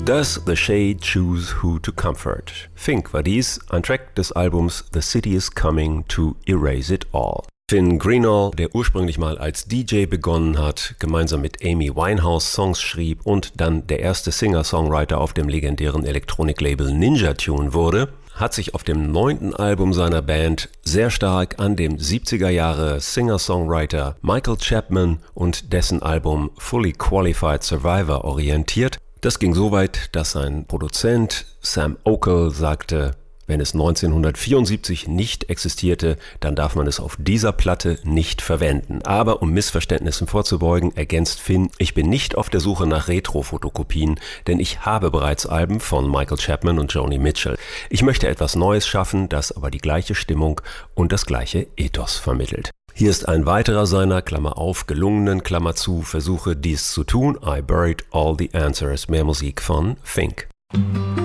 Does the Shade Choose Who to Comfort? Fink war dies, ein Track des Albums The City is Coming to Erase It All. Finn Greenall, der ursprünglich mal als DJ begonnen hat, gemeinsam mit Amy Winehouse Songs schrieb und dann der erste Singer-Songwriter auf dem legendären Elektroniklabel Ninja Tune wurde, hat sich auf dem 9. Album seiner Band sehr stark an dem 70er Jahre Singer-Songwriter Michael Chapman und dessen Album Fully Qualified Survivor orientiert. Das ging so weit, dass sein Produzent Sam Okell sagte, wenn es 1974 nicht existierte, dann darf man es auf dieser Platte nicht verwenden. Aber um Missverständnissen vorzubeugen, ergänzt Finn, ich bin nicht auf der Suche nach Retro-Fotokopien, denn ich habe bereits Alben von Michael Chapman und Joni Mitchell. Ich möchte etwas Neues schaffen, das aber die gleiche Stimmung und das gleiche Ethos vermittelt. Hier ist ein weiterer seiner, Klammer auf, gelungenen, Klammer zu, Versuche dies zu tun. I Buried All the Answers. Mehr Musik von Fink.